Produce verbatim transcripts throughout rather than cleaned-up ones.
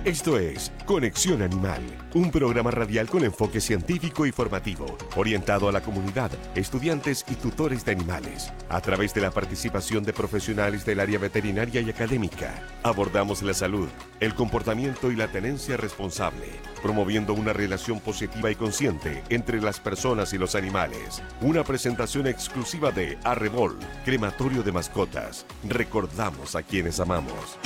Esto es Conexión Animal, un programa radial con enfoque científico y formativo, orientado a la comunidad, estudiantes y tutores de animales. A través de la participación de profesionales del área veterinaria y académica, abordamos la salud, el comportamiento y la tenencia responsable, promoviendo una relación positiva y consciente entre las personas y los animales. Una presentación exclusiva de Arrebol, crematorio de mascotas. Recordamos a quienes amamos.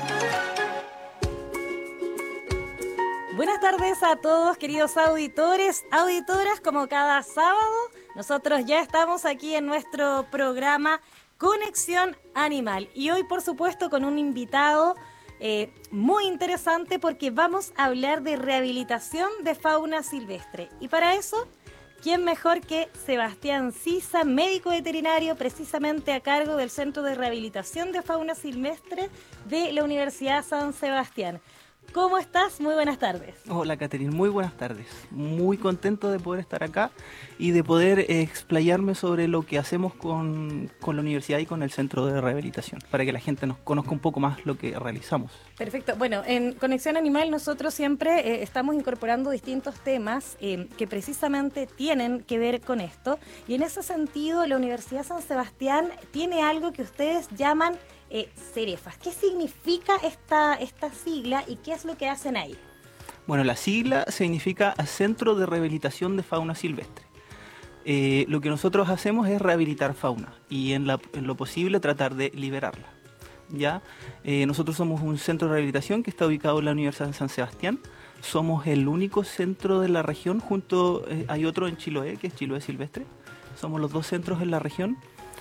Buenas tardes a todos, queridos auditores, auditoras, como cada sábado, nosotros ya estamos aquí en nuestro programa Conexión Animal. Y hoy, por supuesto, con un invitado eh, muy interesante porque vamos a hablar de rehabilitación de fauna silvestre. Y para eso, ¿quién mejor que Sebastián Sisa, médico veterinario, precisamente a cargo del Centro de Rehabilitación de Fauna Silvestre de la Universidad San Sebastián? ¿Cómo estás? Muy buenas tardes. Hola, Caterine, muy buenas tardes. Muy contento de poder estar acá y de poder eh, explayarme sobre lo que hacemos con, con la universidad y con el Centro de Rehabilitación, para que la gente nos conozca un poco más lo que realizamos. Perfecto. Bueno, en Conexión Animal nosotros siempre eh, estamos incorporando distintos temas eh, que precisamente tienen que ver con esto. Y en ese sentido, la Universidad San Sebastián tiene algo que ustedes llaman Eh, CEREFAS. ¿Qué significa esta, esta sigla y qué es lo que hacen ahí? Bueno, la sigla significa Centro de Rehabilitación de Fauna Silvestre. Eh, lo que nosotros hacemos es rehabilitar fauna y en, la, en lo posible tratar de liberarla. ¿Ya? Eh, nosotros somos un centro de rehabilitación que está ubicado en la Universidad de San Sebastián. Somos el único centro de la región, junto eh, hay otro en Chiloé, que es Chiloé Silvestre. Somos los dos centros en la región.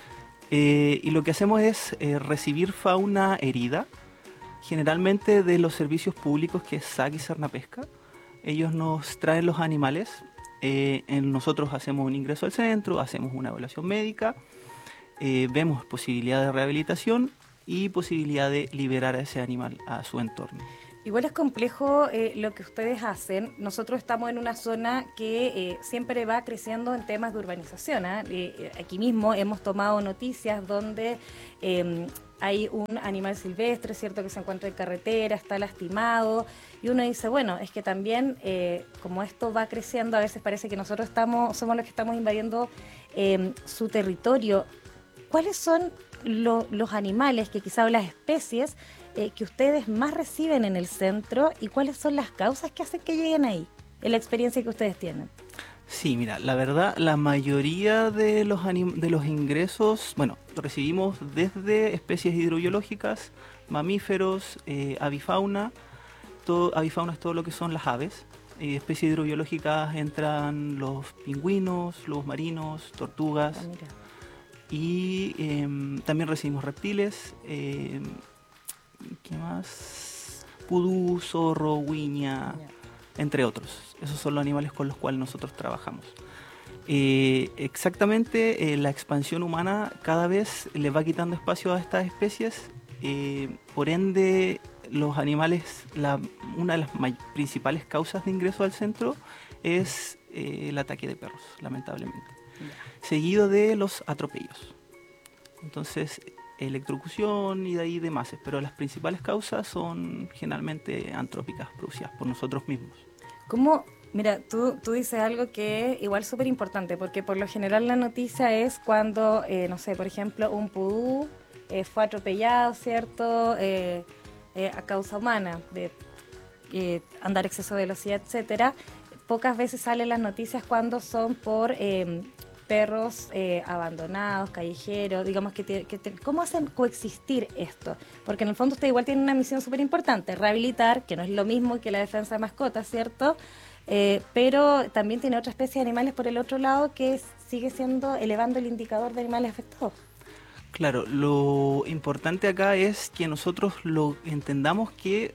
Eh, y lo que hacemos es eh, recibir fauna herida, generalmente de los servicios públicos que es S A C y Cernapesca. Ellos nos traen los animales, eh, en nosotros hacemos un ingreso al centro, hacemos una evaluación médica, eh, vemos posibilidad de rehabilitación y posibilidad de liberar a ese animal a su entorno. Igual es complejo eh, lo que ustedes hacen. Nosotros estamos en una zona que eh, siempre va creciendo en temas de urbanización. ¿eh? Eh, aquí mismo hemos tomado noticias donde eh, hay un animal silvestre, ¿cierto?, que se encuentra en carretera, está lastimado, y uno dice, bueno, es que también eh, como esto va creciendo, a veces parece que nosotros estamos, somos los que estamos invadiendo eh, su territorio. ¿Cuáles son lo, los animales, que quizá o las especies, Eh, que ustedes más reciben en el centro y cuáles son las causas que hacen que lleguen ahí, en la experiencia que ustedes tienen? Sí, mira, la verdad, la mayoría de los, anim de los ingresos, bueno, recibimos desde especies hidrobiológicas, mamíferos, eh, avifauna. Todo, avifauna es todo lo que son las aves. Eh, especies hidrobiológicas entran los pingüinos, lobos marinos, tortugas. Ah, mira. Y eh, también recibimos reptiles. Eh, ¿Qué más? Pudú, zorro, huiña, entre otros. Esos son los animales con los cuales nosotros trabajamos. Eh, exactamente, eh, la expansión humana cada vez le va quitando espacio a estas especies. Eh, por ende, los animales, la, una de las principales causas de ingreso al centro es eh, el ataque de perros, lamentablemente. Seguido de los atropellos. Entonces, electrocución y de ahí demás, pero las principales causas son generalmente antrópicas, producidas por nosotros mismos. ¿Cómo? Mira, tú, tú dices algo que es igual súper importante, porque por lo general la noticia es cuando, eh, no sé, por ejemplo, un pudú eh, fue atropellado, ¿cierto?, eh, eh, a causa humana, de eh, andar exceso de velocidad, etcétera. Pocas veces salen las noticias cuando son por Eh, perros eh, abandonados, callejeros, digamos que, te, que te, ¿cómo hacen coexistir esto? Porque en el fondo usted igual tiene una misión súper importante, rehabilitar, que no es lo mismo que la defensa de mascotas, ¿cierto? Eh, pero también tiene otra especie de animales por el otro lado que sigue siendo, elevando el indicador de animales afectados. Claro, lo importante acá es que nosotros lo entendamos que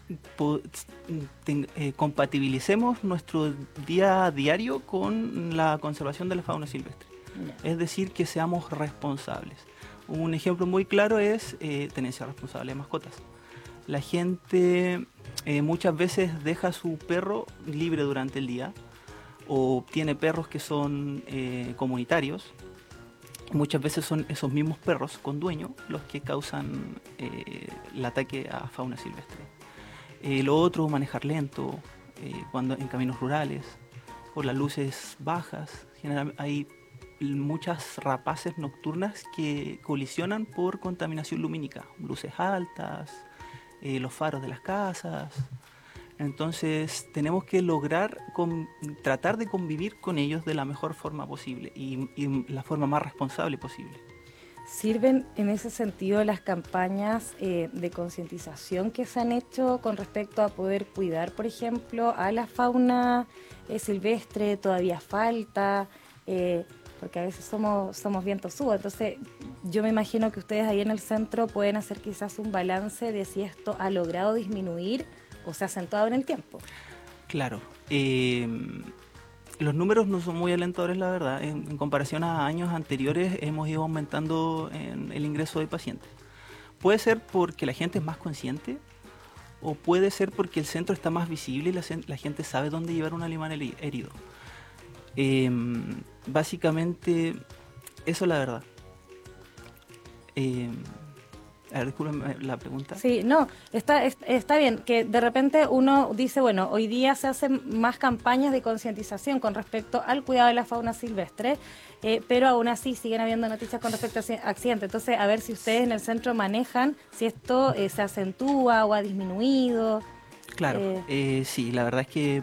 Ten, eh, compatibilicemos nuestro día a diario con la conservación de la fauna silvestre. Yeah. Es decir, que seamos responsables. Un ejemplo muy claro es eh, tenencia responsable de mascotas. La gente eh, muchas veces deja a su perro libre durante el día o tiene perros que son eh, comunitarios. Muchas veces son esos mismos perros con dueño los que causan eh, el ataque a fauna silvestre. Eh, lo otro, manejar lento, eh, cuando en caminos rurales, por las luces bajas. Generalmente hay muchas rapaces nocturnas que colisionan por contaminación lumínica, luces altas, eh, los faros de las casas. Entonces tenemos que lograr con, tratar de convivir con ellos de la mejor forma posible y, y la forma más responsable posible. ¿Sirven en ese sentido las campañas eh, de concientización que se han hecho con respecto a poder cuidar, por ejemplo, a la fauna eh, silvestre? ¿Todavía falta? Eh, porque a veces somos, somos bien tosudos. Entonces, yo me imagino que ustedes ahí en el centro pueden hacer quizás un balance de si esto ha logrado disminuir o se ha acentuado en el tiempo. Claro. Eh, los números no son muy alentadores, la verdad. En, en comparación a años anteriores, hemos ido aumentando en el ingreso de pacientes. Puede ser porque la gente es más consciente, o puede ser porque el centro está más visible y la, la gente sabe dónde llevar un animal herido. Eh, básicamente, eso es la verdad. Eh, a ver, discúlpeme la pregunta. Sí, no, está, está bien, que de repente uno dice, bueno, hoy día se hacen más campañas de concientización con respecto al cuidado de la fauna silvestre, eh, pero aún así siguen habiendo noticias con respecto a accidentes. Entonces, a ver si ustedes en el centro manejan si esto eh, se acentúa o ha disminuido. Claro, eh, eh, sí, la verdad es que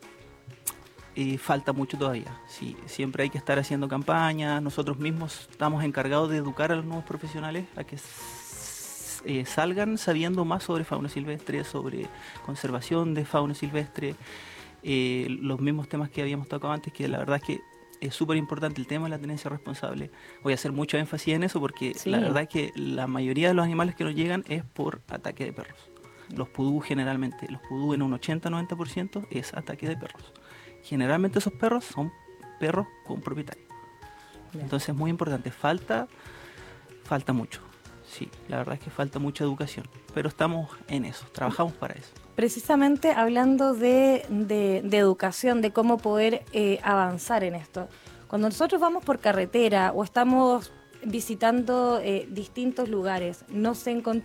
eh, falta mucho todavía. Sí, siempre hay que estar haciendo campañas. Nosotros mismos estamos encargados de educar a los nuevos profesionales a que Eh, salgan sabiendo más sobre fauna silvestre, sobre conservación de fauna silvestre, eh, los mismos temas que habíamos tocado antes, que la verdad es que es súper importante el tema de la tenencia responsable. Voy a hacer mucho énfasis en eso porque sí. La verdad es que la mayoría de los animales que nos llegan es por ataque de perros. Los pudú generalmente, los pudú en un ochenta a noventa por ciento es ataque de perros. Generalmente esos perros son perros con propietario. Bien. Entonces es muy importante, falta, falta mucho. Sí, la verdad es que falta mucha educación, pero estamos en eso, trabajamos para eso. Precisamente hablando de, de, de educación, de cómo poder eh, avanzar en esto. Cuando nosotros vamos por carretera o estamos visitando eh, distintos lugares, nos, encont